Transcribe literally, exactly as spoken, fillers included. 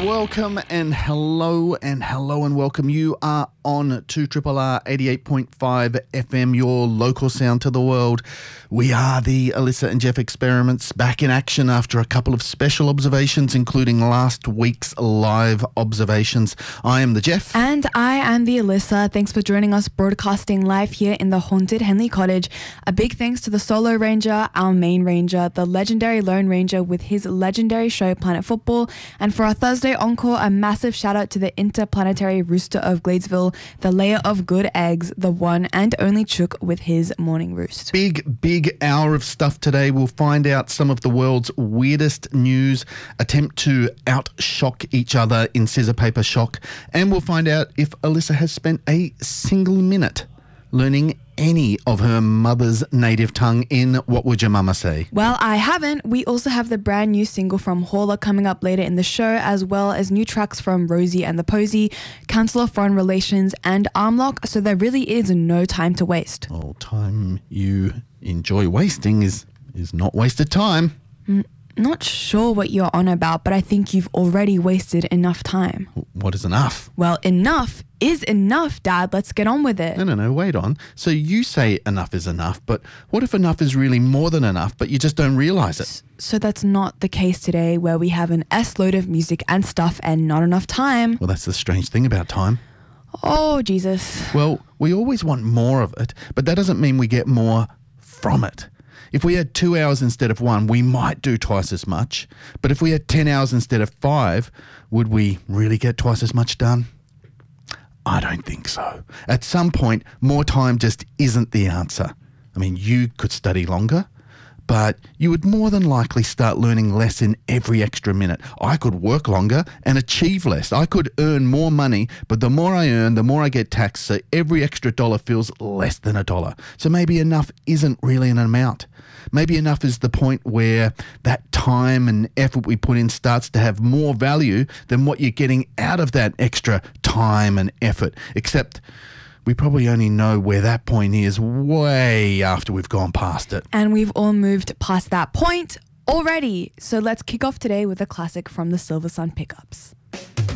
welcome and hello and hello and welcome. You are on two R R R eighty-eight point five F M, your local sound to the world. We are the Alyssa and Jeff Experiments, back in action after a couple of special observations, including last week's live observations. I am the Jeff. And I am the Alyssa. Thanks for joining us broadcasting live here in the haunted Henley Cottage. A big thanks to the Solo Ranger, our main ranger, the legendary Lone Ranger with his legendary show Planet Football. And for our Thursday encore, a massive shout out to the interplanetary rooster of Gladesville, the layer of good eggs, the one and only Chook with his morning roost. Big, big hour of stuff today. We'll find out some of the world's weirdest news, attempt to out-shock each other in scissor paper shock, and we'll find out if Alyssa has spent a single minute learning any of her mother's native tongue in What Would Your Mama Say? Well, I haven't. We also have the brand new single from Hauler coming up later in the show, as well as new tracks from Rosie and the Posy, Council of Foreign Relations, and Armlock, so there really is no time to waste. Oh, time you enjoy wasting is, is not wasted time. Mm. Not sure what you're on about, but I think you've already wasted enough time. What is enough? Well, enough is enough, Dad. Let's get on with it. No, no, no, wait on. So you say enough is enough, but what if enough is really more than enough, but you just don't realise it? So that's not the case today, where we have an S-load of music and stuff and not enough time. Well, that's the strange thing about time. Oh, Jesus. Well, we always want more of it, but that doesn't mean we get more from it. If we had two hours instead of one, we might do twice as much. But if we had ten hours instead of five, would we really get twice as much done? I don't think so. At some point, more time just isn't the answer. I mean, you could study longer, but you would more than likely start learning less in every extra minute. I could work longer and achieve less. I could earn more money, but the more I earn, the more I get taxed, so every extra dollar feels less than a dollar. So maybe enough isn't really an amount. Maybe enough is the point where that time and effort we put in starts to have more value than what you're getting out of that extra time and effort. Except we probably only know where that point is way after we've gone past it. And we've all moved past that point already. So let's kick off today with a classic from the Silver Sun Pickups.